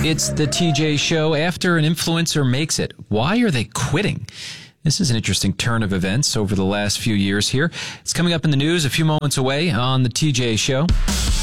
It's the TJ Show. After an influencer makes it, why are they quitting? This is an interesting turn of events over the last few years here. It's coming up in the news a few moments away on the TJ Show.